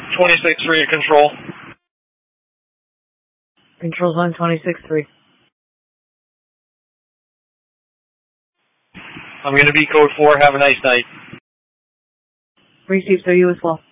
26-3 to control. Control's on 26-3. I'm going to be code 4. Have a nice night. Received, so you as well.